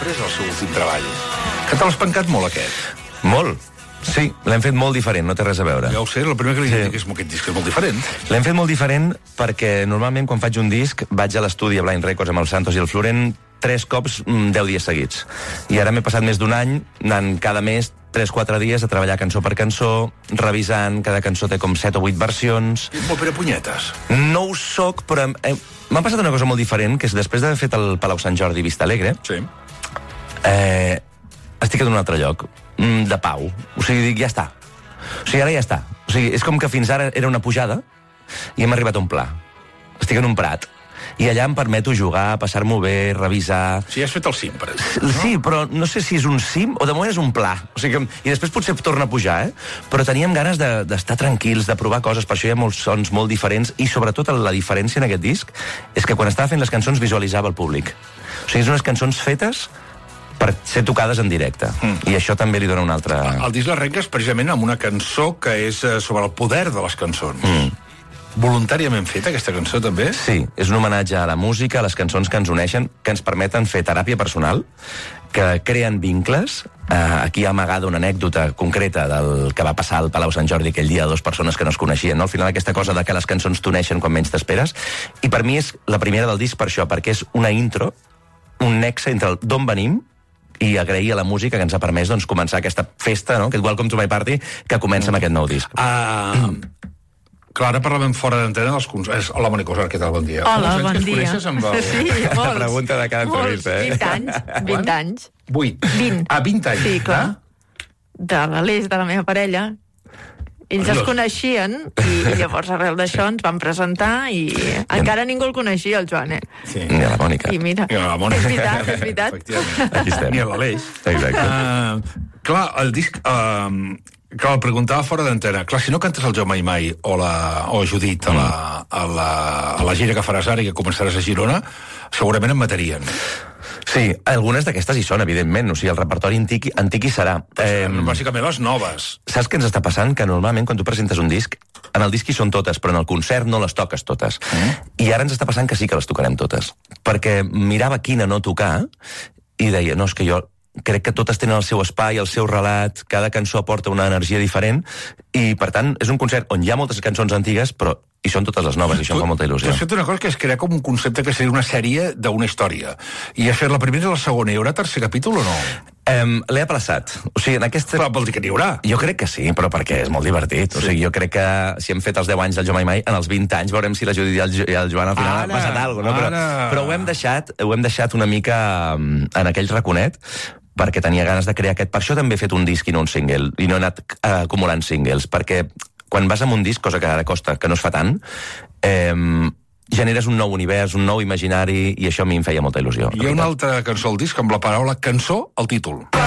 després del seu últim treball. Que te l'has pencat molt, aquest? Molt. Sí, l'hem fet molt diferent, no té res a veure. Ja ho sé, el primer que li dic és que aquest disc és molt diferent. L'hem fet molt diferent perquè normalment quan faig un disc vaig a l'estudi a Blind Records amb el Santos i el Florent 3 cops 10 dies seguits. I ara m'he passat més d'un any anant cada mes 3-4 dies a treballar cançó per cançó, revisant, cada cançó té com 7 o 8 versions. I molt punyetes. No ho soc, però m'ha passat una cosa molt diferent, que és després d'haver fet el Palau Sant Jordi Vista Alegre, sí. Estic en un altre lloc, de pau. O sigui, dic, ja està. O sigui, ara ja està. O sigui, és com que fins ara era una pujada i hem arribat a un pla. Estic en un prat. I allà em permeto jugar, passar-m'ho bé, revisar... Sí, has fet el cim, per exemple. Sí, però no sé si és un cim o de moment és un pla. O sigui, i després potser torna a pujar, Però teníem ganes d'estar tranquils, de provar coses, per això hi ha molts sons molt diferents, i sobretot la diferència en aquest disc és que quan estava fent les cançons visualitzava el públic. O sigui, és unes cançons fetes per ser tocades en directe. I això també li dona un altre... El disc l'arrenques precisament amb una cançó que és sobre el poder de les cançons. Voluntàriament feta, aquesta cançó, també? Sí, és un homenatge a la música, a les cançons que ens uneixen, que ens permeten fer teràpia personal, que creen vincles. Aquí ha amagada una anècdota concreta del que va passar al Palau Sant Jordi aquell dia a 2 persones que no es coneixien. No? Al final aquesta cosa de que les cançons t'uneixen quan menys t'esperes. I per mi és la primera del disc per això, perquè és una intro, un nexe entre d'on venim, i agrair a la música que ens ha permès començar aquesta festa, no? Aquest Welcome to my party, que comença amb aquest nou disc. Clar, ara parlàvem fora d'antena dels concerts. Hola, Mònica Osar, què tal? Bon dia. Hola, bon dia. Que es amb el... Sí, molts. La pregunta de cada entrevista, 20 anys. 20 anys. 8. 20. 20 anys. Sí, clar. De l'Aleix, de la meva parella. Ells es coneixien i llavors arrel d'això ens van presentar i encara ningú el coneixia, el Joan, Sí. Ni a la Mònica. I mira, I a la Mònica. És veritat. Aquí estem. Ni a l'Aleix. Exacte. Clar, el disc... Clar, el preguntava fora d'antena. Clar, si no cantes el Jo Mai Mai o Judit a la gira que faràs ara i que començaràs a Girona, segurament em matarien. Sí, algunes d'aquestes hi són, evidentment. O sigui, el repertori antic hi serà. Bàsicament les noves. Saps què ens està passant? Que normalment quan tu presentes un disc, en el disc hi són totes, però en el concert no les toques totes. I ara ens està passant que sí que les tocarem totes. Perquè mirava quina no tocar i deia, no, és que jo crec que totes tenen el seu espai, el seu relat, cada cançó aporta una energia diferent, i per tant és un concert on hi ha moltes cançons antigues, però hi són totes les noves, i això em fa molta il·lusió. Tu has fet una cosa que es crea com un concepte que seria una sèrie d'una història, i has fet la primera i la segona. Hi haurà tercer capítol o no? L'he aplaçat. O sigui, en aquesta... Però vol dir que n'hi haurà. Jo crec que sí, però perquè és molt divertit. O sigui, jo crec que si hem fet els 10 anys del Jo Mai Mai, en els 20 anys veurem si la Judit i el Joan al final ha passat alguna cosa, no? Però ho hem deixat una mica en aquell raconet, perquè tenia ganes de crear aquest... Per això també he fet un disc i no un single, i no he anat acumulant singles, perquè quan vas amb un disc, cosa que ara costa, que no es fa tant, generes un nou univers, un nou imaginari, i això a mi em feia molta il·lusió. Hi ha una altra cançó al disc amb la paraula cançó al títol.